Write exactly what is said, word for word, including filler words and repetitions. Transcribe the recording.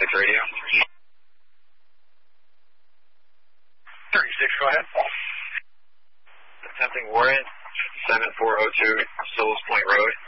thirty-six radio. thirty-six, go ahead. Attempting warrant, seven four oh two Souls Point Road.